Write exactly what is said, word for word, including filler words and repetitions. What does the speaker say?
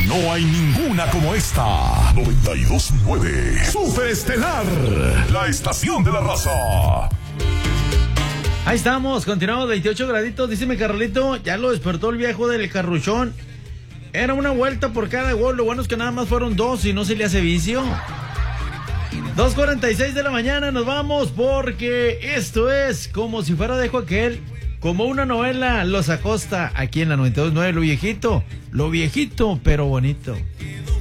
No hay ninguna como esta. noventa y dos punto nueve Super Estelar, la estación de la raza. Ahí estamos, continuamos, veintiocho graditos. Dice mi Carlito, ya lo despertó el viejo del carruchón. Era una vuelta por cada gol, lo bueno es que nada más fueron dos y no se le hace vicio. dos cuarenta y seis de la mañana, nos vamos porque esto es como si fuera de Joaquín, como una novela, Los Acosta, aquí en la noventa y dos punto nueve, lo viejito, lo viejito pero bonito.